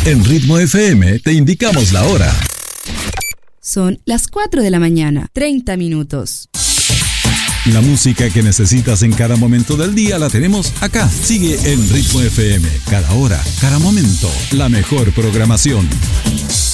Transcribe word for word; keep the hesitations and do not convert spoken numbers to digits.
En Ritmo F M te indicamos la hora. Son las cuatro de la mañana, treinta minutos. La música que necesitas en cada momento del día la tenemos acá. Sigue en Ritmo F M. Cada hora, cada momento, la mejor programación.